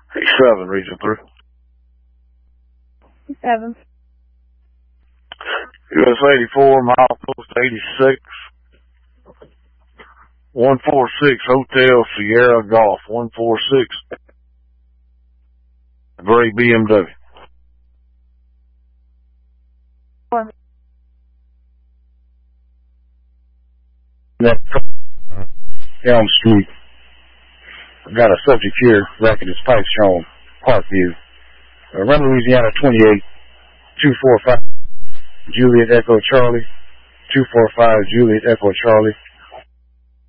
7, region 3. 7. US 84, mile post 86. 146 Hotel Sierra Golf. 146. Gray BMW. 4. Elm Street. I've got a subject here, racking his pipes on Parkview. Run Louisiana 28, 245 Juliet Echo Charlie, 245 Juliet Echo Charlie.